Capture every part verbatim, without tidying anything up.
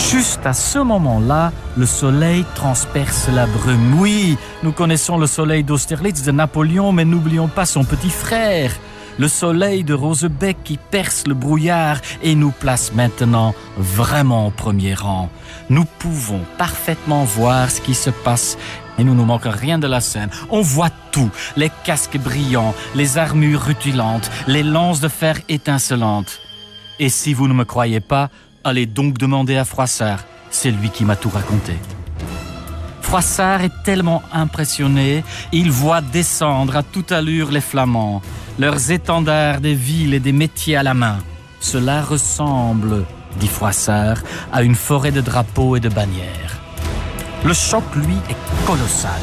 Juste à ce moment-là, le soleil transperce la brume. Oui, nous connaissons le soleil d'Austerlitz de Napoléon, mais n'oublions pas son petit frère, le soleil de Rosebeck qui perce le brouillard et nous place maintenant vraiment au premier rang. Nous pouvons parfaitement voir ce qui se passe et nous ne manquons rien de la scène. On voit tout, les casques brillants, les armures rutilantes, les lances de fer étincelantes. Et si vous ne me croyez pas, allez donc demander à Froissart, c'est lui qui m'a tout raconté. Froissart est tellement impressionné, il voit descendre à toute allure les Flamands, leurs étendards des villes et des métiers à la main. Cela ressemble, dit Froissart, à une forêt de drapeaux et de bannières. Le choc, lui, est colossal.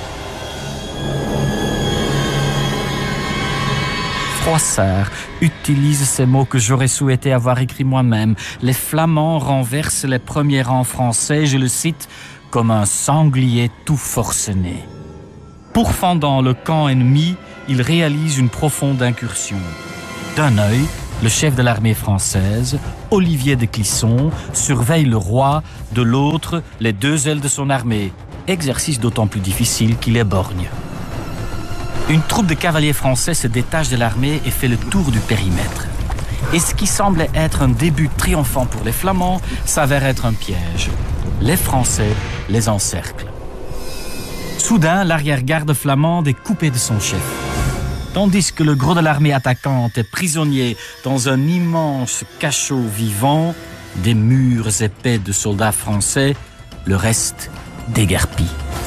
Froissart utilise ces mots que j'aurais souhaité avoir écrits moi-même. Les Flamands renversent les premiers rangs français, je le cite, comme un sanglier tout forcené. Pourfendant le camp ennemi, il réalise une profonde incursion. D'un œil, le chef de l'armée française, Olivier de Clisson, surveille le roi, de l'autre, les deux ailes de son armée, exercice d'autant plus difficile qu'il est borgne. Une troupe de cavaliers français se détache de l'armée et fait le tour du périmètre. Et ce qui semblait être un début triomphant pour les Flamands s'avère être un piège. Les Français les encerclent. Soudain, l'arrière-garde flamande est coupée de son chef. Tandis que le gros de l'armée attaquante est prisonnier dans un immense cachot vivant, des murs épais de soldats français, le reste déguerpit.